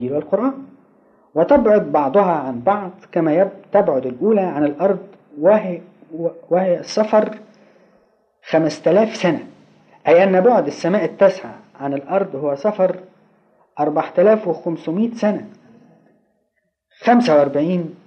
والقرآن، وتبعد بعضها عن بعض كما تبعد الأولى عن الأرض، وهي السفر 5000 سنة، أي أن بعد السماء التاسعة عن الأرض هو سفر 4500 سنة، 45